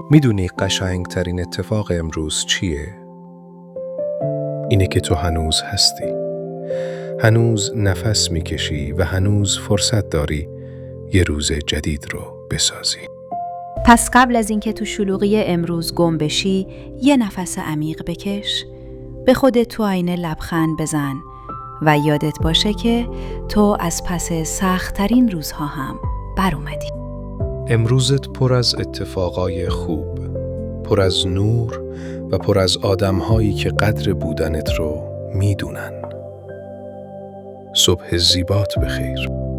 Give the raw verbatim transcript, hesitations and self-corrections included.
میدونی قشنگترین اتفاق امروز چیه؟ اینه که تو هنوز هستی. هنوز نفس میکشی و هنوز فرصت داری یه روز جدید رو بسازی. پس قبل از اینکه تو شلوغی امروز گم بشی، یه نفس عمیق بکش، به خودت تو آینه لبخند بزن و یادت باشه که تو از پس سخت‌ترین روزها هم بر اومدی. امروزت پر از اتفاقای خوب، پر از نور و پر از آدم‌هایی که قدر بودنت رو میدونن. صبح زیبات بخیر.